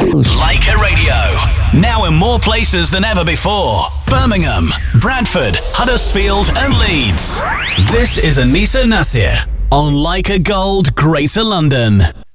Leica Radio. Now in more places than ever before. Birmingham, Bradford, Huddersfield and Leeds. This is Anissa Nasir on Leica Gold Greater London.